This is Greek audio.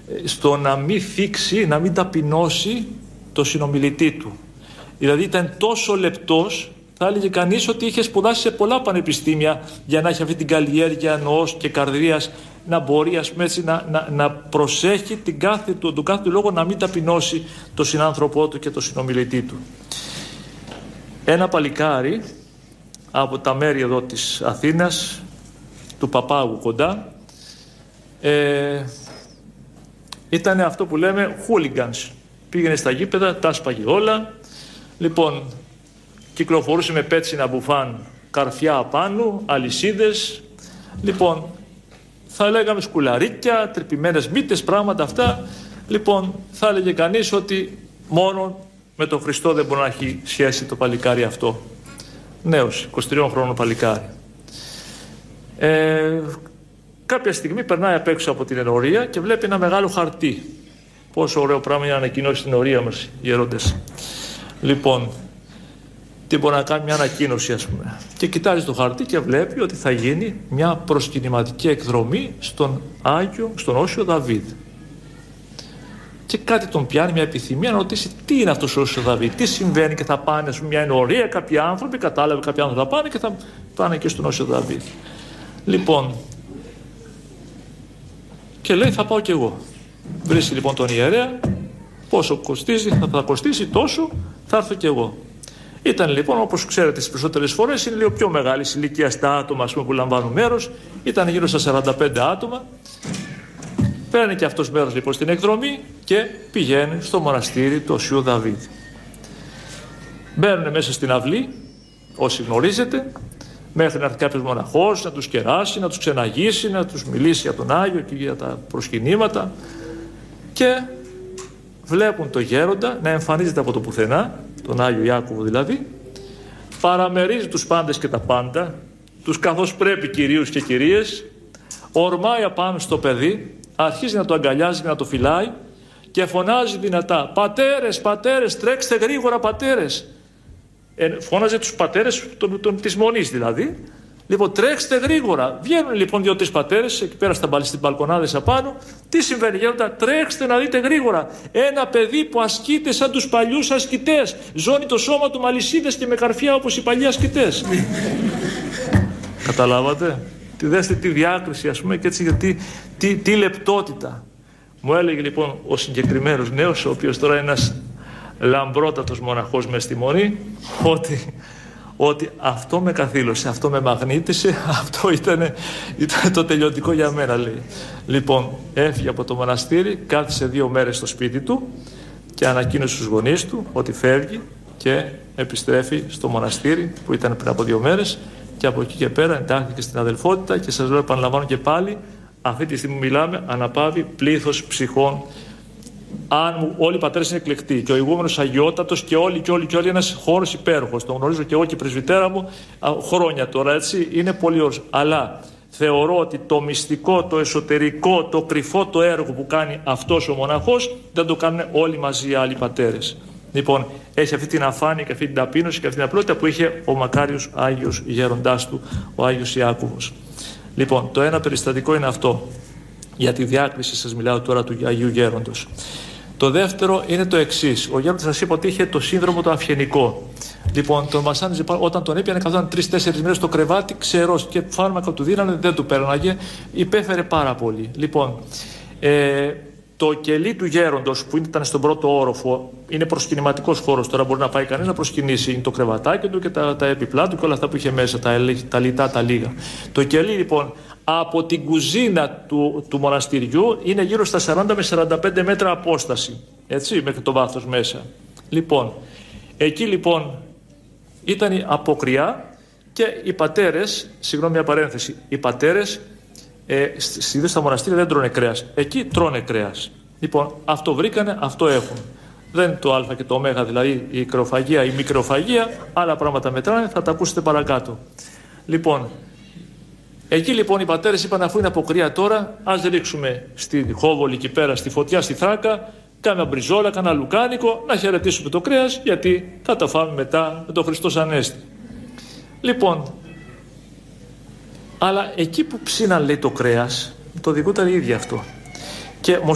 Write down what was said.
στο να μην θίξει, να μην ταπεινώσει το συνομιλητή του. Δηλαδή ήταν τόσο λεπτός, θα έλεγε κανείς ότι είχε σπουδάσει σε πολλά πανεπιστήμια για να έχει αυτή την καλλιέργεια νοός και καρδίας, να μπορεί, ας πούμε, έτσι, να προσέχει τον κάθε του λόγο να μην ταπεινώσει το συνάνθρωπό του και το συνομιλητή του. Ένα παλικάρι από τα μέρη εδώ της Αθήνας, του Παπάγου κοντά, ήταν αυτό που λέμε hooligans. Πήγαινε στα γήπεδα, τα σπαγε όλα. Λοιπόν, κυκλοφορούσε με πέτσινα μπουφάν, καρφιά απάνω, αλυσίδες. Λοιπόν, θα λέγαμε σκουλαρίκια, τρυπημένες μύτες, πράγματα αυτά. Λοιπόν, θα έλεγε κανείς ότι μόνο με τον Χριστό δεν μπορεί να έχει σχέση το παλικάρι αυτό. Νέος, 23 χρόνων παλικάρι. Κάποια στιγμή περνάει απ' έξω από την ενορία και βλέπει ένα μεγάλο χαρτί. Πόσο ωραίο πράγμα για να ανακοινώσει την ενορία μας οι γέροντες. Λοιπόν, τι μπορεί να κάνει μια ανακοίνωση, ας πούμε. Και κοιτάζει το χαρτί και βλέπει ότι θα γίνει μια προσκυνηματική εκδρομή στον Όσιο Δαβίδ. Και κάτι τον πιάνει, μια επιθυμία να ρωτήσει τι είναι αυτός ο Όσιος Δαβίδ, τι συμβαίνει, και θα πάνε, ας πούμε, μια ενορία, κάποιοι άνθρωποι, κατάλαβε κάποιοι άνθρωποι θα πάνε και θα πάνε και στον Όσιο Δαβίδ. Λοιπόν, και λέει θα πάω κι εγώ. Βρίσκει λοιπόν τον ιερέα, πόσο κοστίζει, θα κοστίσει τόσο, θα έρθω κι εγώ. Ήταν λοιπόν, όπως ξέρετε, τις περισσότερες φορές είναι λίγο πιο μεγάλη ηλικία στα άτομα, ας πούμε, που λαμβάνουν μέρος. Ήταν γύρω στα 45 άτομα. Παίρνει και αυτός μέρος λοιπόν στην εκδρομή και πηγαίνει στο μοναστήρι του Οσίου Δαβίδ. Μπαίνουν μέσα στην αυλή, όσοι γνωρίζετε, μέχρι να έρθει κάποιος μοναχός να τους κεράσει, να τους ξεναγήσει, να τους μιλήσει για τον Άγιο και για τα προσκυνήματα, και βλέπουν το γέροντα να εμφανίζεται από το πουθενά, τον Άγιο Ιάκωβο δηλαδή, παραμερίζει τους πάντες και τα πάντα, τους καθώς πρέπει κυρίους και κυρίες, ορμάει απάνω στο παιδί, αρχίζει να το αγκαλιάζει και να το φυλάει και φωνάζει δυνατά «Πατέρες, πατέρες, τρέξτε γρήγορα πατέρες». Φώναζε τους πατέρες της Μονής δηλαδή. Λοιπόν, τρέξτε γρήγορα. Βγαίνουν λοιπόν 2-3 πατέρες εκεί πέρα στις μπαλκονάδες απάνω. Τι συμβαίνει, γέροντα? Τρέξτε να δείτε γρήγορα. Ένα παιδί που ασκείται σαν τους παλιούς ασκητές. Ζώνει το σώμα του με αλυσίδες και με καρφιά όπως οι παλιοί ασκητές. Καταλάβατε? Δέστε τη διάκριση, ας πούμε, και έτσι, γιατί τι λεπτότητα. Μου έλεγε λοιπόν ο συγκεκριμένος νέος, ο οποίος τώρα είναι ένας λαμπρότατος μοναχός μες στη Μονή, ότι αυτό με καθήλωσε, αυτό με μαγνήτησε, αυτό ήταν το τελειωτικό για μένα, λέει. Λοιπόν, έφυγε από το μοναστήρι, κάθισε 2 μέρες στο σπίτι του και ανακοίνωσε στους γονείς του ότι φεύγει και επιστρέφει στο μοναστήρι που ήταν πριν από 2 μέρες, και από εκεί και πέρα εντάχθηκε στην αδελφότητα, και σας λέω, επαναλαμβάνω και πάλι, αυτή τη στιγμή μιλάμε, αναπαύει πλήθος ψυχών. Αν όλοι οι πατέρες είναι εκλεκτοί και ο ηγούμενος αγιότατος και όλοι ένας χώρος υπέροχος, τον γνωρίζω και εγώ και η πρεσβυτέρα μου χρόνια τώρα, έτσι, είναι πολύ ωραίος. Αλλά θεωρώ ότι το μυστικό, το εσωτερικό, το κρυφό το έργο που κάνει αυτός ο μοναχός δεν το κάνουν όλοι μαζί οι άλλοι πατέρες. Λοιπόν, έχει αυτή την αφάνεια και αυτή την ταπείνωση και αυτή την απλότητα που είχε ο μακάριος Άγιος γέροντάς του, ο Άγιος Ιάκωβος. Λοιπόν, το ένα περιστατικό είναι αυτό. Για τη διάκριση σας μιλάω τώρα του Αγίου Γέροντος. Το δεύτερο είναι το εξής. Ο γέροντας σας είπα ότι είχε το σύνδρομο το αυγενικό. Λοιπόν, τον βασάνιζε όταν τον έπιανε, καθόταν 3-4 μέρες στο κρεβάτι, ξερός, και φάρμακα του δίνανε, δεν του πέρναγε, υπέφερε πάρα πολύ. Λοιπόν, το κελί του γέροντος που ήταν στον πρώτο όροφο, είναι προσκυνηματικός χώρος, τώρα μπορεί να πάει κανείς να προσκυνήσει, είναι το κρεβατάκι του και τα έπιπλά του και όλα αυτά που είχε μέσα, τα λιτά, τα λίγα. Το κελί λοιπόν από την κουζίνα του μοναστηριού είναι γύρω στα 40 με 45 μέτρα απόσταση, έτσι, μέχρι το βάθος μέσα. Λοιπόν, εκεί λοιπόν ήταν αποκριά και οι πατέρες, συγγνώμη μια παρένθεση, οι πατέρες συνήθως στα μοναστήρια δεν τρώνε κρέας. Εκεί τρώνε κρέας. Λοιπόν, αυτό βρήκανε, αυτό έχουν. Δεν είναι το α και το ω, δηλαδή η κρεοφαγία, η μικροφαγία, άλλα πράγματα μετράνε, θα τα ακούσετε παρακάτω. Λοιπόν, εκεί λοιπόν οι πατέρες είπαν, αφού είναι αποκριά τώρα, ας ρίξουμε στη Χόβολη εκεί πέρα, στη φωτιά, στη Θράκα, κάμια μπριζόλα, κάνα λουκάνικο, να χαιρετήσουμε το κρέας, γιατί θα τα φάμε μετά με τον Χριστός Ανέστη. Λοιπόν, αλλά εκεί που ψήναν, λέει, το κρέας, το δικούταν οι ίδιοι αυτό. Και